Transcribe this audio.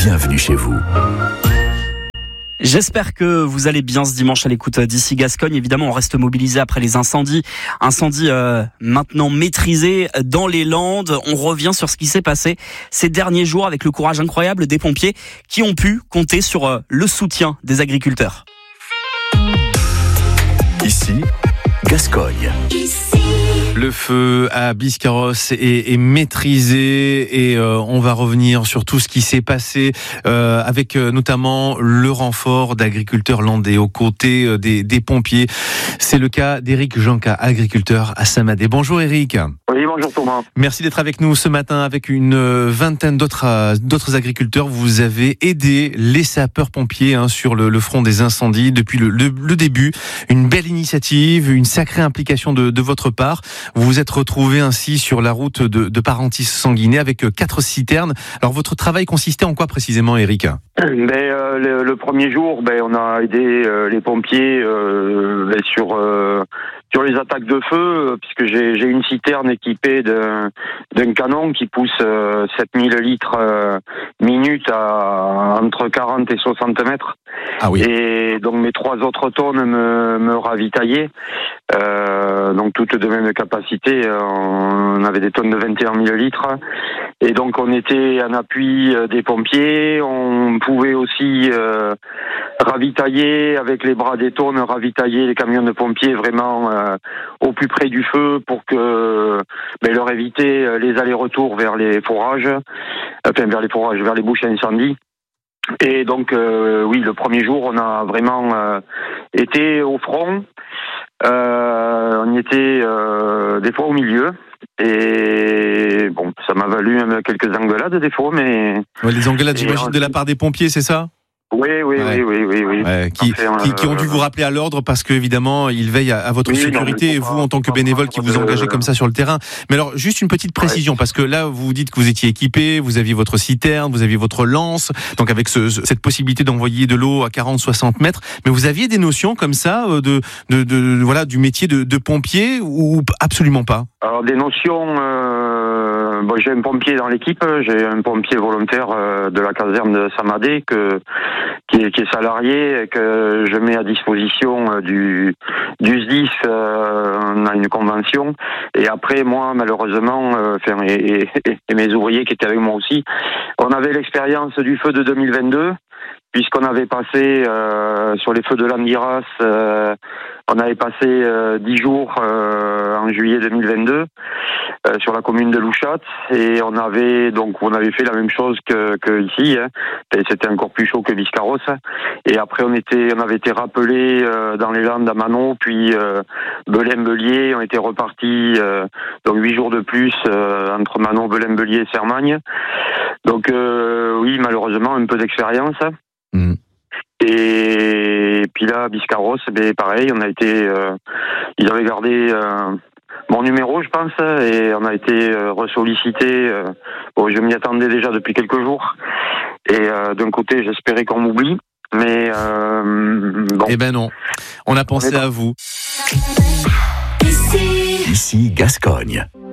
bienvenue chez vous. J'espère que vous allez bien ce dimanche à l'écoute d'ici Gascogne. Évidemment, on reste mobilisé après les incendies. Incendies maintenant maîtrisés dans les Landes. On revient sur ce qui s'est passé ces derniers jours avec le courage incroyable des pompiers qui ont pu compter sur le soutien des agriculteurs. Ici, Gascogne. Le feu à Biscarrosse est maîtrisé et on va revenir sur tout ce qui s'est passé avec notamment le renfort d'agriculteurs landais aux côtés des pompiers. C'est le cas d'Éric Janca, agriculteur à Saint-Madé. Bonjour Éric. Oui, bonjour Thomas. Merci d'être avec nous ce matin avec une vingtaine d'autres agriculteurs. Vous avez aidé les sapeurs-pompiers sur le front des incendies depuis le début. Une belle initiative, une sacrée implication de votre part. Vous vous êtes retrouvés ainsi sur la route de Parentis-Sanguinet avec 4 citernes. Alors votre travail consistait en quoi précisément, Éric ? Le premier jour, on a aidé les pompiers sur les attaques de feu, puisque j'ai une citerne équipée d'un canon qui pousse 7000 litres minute à entre 40 et 60 mètres. Ah oui. Et donc mes 3 autres tonnes me ravitaillaient. Donc toutes de même capacité, on avait des tonnes de 21 000 litres. Et donc on était en appui des pompiers, on pouvait aussi ravitailler avec les bras des tonnes, ravitailler les camions de pompiers vraiment au plus près du feu pour que leur éviter les allers-retours vers les forages, vers les bouches à incendie. Et donc oui, le premier jour on a vraiment été au front, on y était des fois au milieu. Et bon, ça m'a valu quelques engueulades des fois, mais... Ouais, les engueulades, j'imagine, de la part des pompiers, c'est ça ? Oui. Ouais, qui ont dû vous rappeler à l'ordre parce qu'évidemment, ils veillent à votre sécurité et vous, en tant que bénévole qui vous engagez comme ça sur le terrain. Mais alors, juste une petite précision, parce que là, vous dites que vous étiez équipé, vous aviez votre citerne, vous aviez votre lance, donc avec cette possibilité d'envoyer de l'eau à 40-60 mètres. Mais vous aviez des notions comme ça du métier de pompier ou absolument pas ? Alors, des notions... j'ai un pompier dans l'équipe, j'ai un pompier volontaire de la caserne de Saint-Madé qui est salarié et que je mets à disposition du SDIS. On a une convention. Et après, moi, malheureusement, et mes ouvriers qui étaient avec moi aussi, on avait l'expérience du feu de 2022. Puisqu'on avait passé sur les feux de l'Andiras, on avait passé 10 jours en juillet 2022 sur la commune de Louchat, et on avait fait la même chose que ici. Et c'était encore plus chaud que Biscarrosse. Et après on avait été rappelés dans les Landes à Manon, puis Belin-Bellier, on était repartis donc 8 jours de plus entre Manon, Belin-Bellier et Sermagne. Donc oui, malheureusement un peu d'expérience. Et puis là, Biscarrosse, pareil, on a été, ils avaient gardé mon numéro, je pense, et on a été ressollicité. Je m'y attendais déjà depuis quelques jours. Et d'un côté, j'espérais qu'on m'oublie, mais bon. Eh ben non, on a pensé à vous. Ici Gascogne.